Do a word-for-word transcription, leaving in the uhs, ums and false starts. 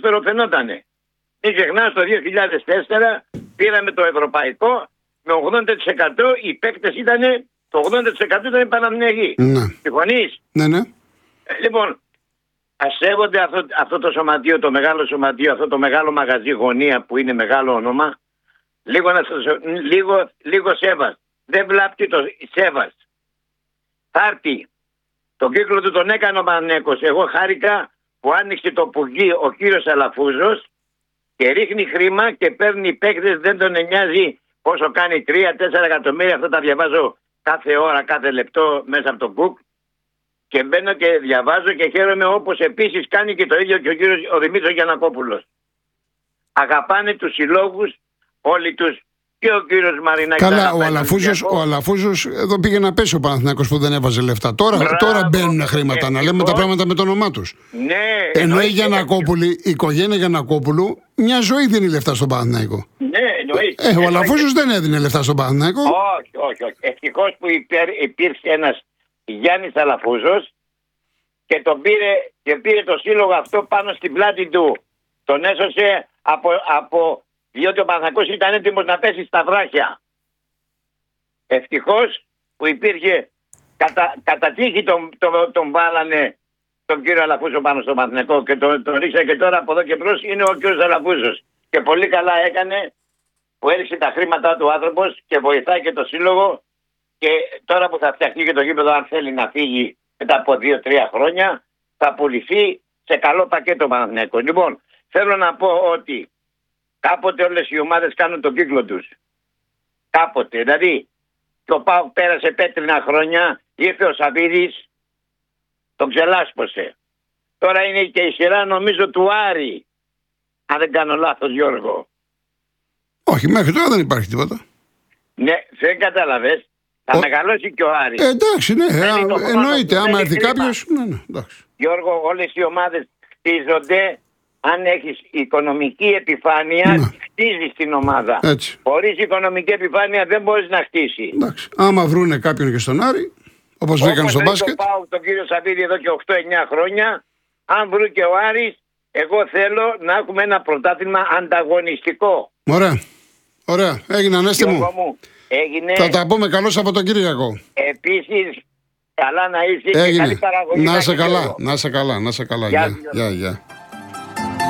ποδόσφαιρο φαινότανε. Μην ξεχνάς, το δύο χιλιάδες τέσσερα πήραμε το ευρωπαϊκό με ογδόντα τοις εκατό οι παίκτες ήταν, το ογδόντα τοις εκατό ήταν Παναθηναϊκοί. Ναι. Συμφωνείς? Ναι, ναι. Ε, λοιπόν, ας σέβονται αυτό, αυτό το σωματείο, το μεγάλο σωματείο, αυτό το μεγάλο μαγαζί γωνία που είναι μεγάλο όνομα. Λίγο, να, λίγο, λίγο σέβας. Δεν βλάπτει το σέβας. Θα έρθει. Τον κύκλο του τον έκανε ο Παναθηναϊκός. Εγώ χάρηκα που άνοιξε το πουγγί ο κύριος Αλαφούζος και ρίχνει χρήμα και παίρνει παίκτες, δεν τον νοιάζει πόσο κάνει, τρία τέσσερα εκατομμύρια. Αυτά τα διαβάζω κάθε ώρα, κάθε λεπτό μέσα από το κουκ. Και μπαίνω και διαβάζω και χαίρομαι, όπως επίσης κάνει και το ίδιο και ο κύριος ο Δημήτρης Γιαννακόπουλος. Αγαπάνε τους συλλόγους όλοι τους, και ο κύριος Μαρινάκης. Καλά, ο Αλαφούζος, ο Αλαφούζος εδώ πήγε να πέσει ο Παναθηναϊκός που δεν έβαζε λεφτά. Τώρα, Μπράβο, τώρα μπαίνουν χρήματα, να λέμε τα πράγματα με το όνομά τους. Ναι. Ενώ η Γιαννακόπουλη, η οικογένεια Γιαννακόπουλου, μια ζωή δίνει λεφτά στον Παναθηναϊκό. Ναι, εννοείται. Ε, ο Αλαφούζος δεν έδινε λεφτά στον Παναθηναϊκό. Όχι, όχι, όχι. Ευτυχώς που υπήρξε ένας Γιάννης Αλαφούζος και τον πήρε, και πήρε το σύλλογο αυτό πάνω στην πλάτη του. Τον έσωσε από, από διότι ο Παναθηναϊκός ήταν έτοιμος να πέσει στα βράχια. Ευτυχώς που υπήρχε, κατα, κατά τύχη τον, τον, τον βάλανε τον κύριο Αλαφούζο πάνω στο Παναθηναϊκό και τον, τον ρίξα, και τώρα από εδώ και μπρος είναι ο κύριος Αλαφούζος. Και πολύ καλά έκανε που έριξε τα χρήματά του άνθρωπος και βοηθάει και το σύλλογο, και τώρα που θα φτιαχτεί και το γήπεδο, αν θέλει να φύγει μετά από δύο τρία χρόνια, θα πουληθεί σε καλό πακέτο Παναθηναϊκό. Λοιπόν, θέλω να πω ότι κάποτε όλες οι ομάδες κάνουν τον κύκλο τους. Κάποτε. Δηλαδή, το ΠΑΟΚ πέρασε πέτρινα χρόνια, ήρθε ο Σαββίδης, τον ξελάσπωσε. Τώρα είναι και η σειρά, νομίζω, του Άρη. Αν δεν κάνω λάθος, Γιώργο. Όχι, μέχρι τώρα δεν υπάρχει τίποτα. Ναι, δεν κατάλαβες. Θα Ο... μεγαλώσει και ο Άρης. Ε, εντάξει, ναι, ε, εννοείται. Άμα έρθει κάποιος. Ναι, ναι, εντάξει. Γιώργο, όλες οι ομάδες χτίζονται. Αν έχεις οικονομική επιφάνεια, ναι, χτίζεις την ομάδα. Έτσι. Χωρίς οικονομική επιφάνεια δεν μπορείς να χτίσεις. Εντάξει. Άμα βρούνε κάποιον και στον Άρη, όπως βρήκαν στο μπάσκετ. Όπως πάω τον κύριο Σαββίδη εδώ και οκτώ εννιά χρόνια, αν βρουν και ο Άρης, εγώ θέλω να έχουμε ένα πρωτάθλημα ανταγωνιστικό. Ωραία. Ωραία. Έγινε, Ανέστη μου. μου. Έγινε. Θα τα πούμε καλό Σαββατοκύριακο. Επίσης, καλά να είσαι και καλή παραγωγή. Να είσαι καλά, να είσαι καλά, να είσαι καλά. Γεια, γεια.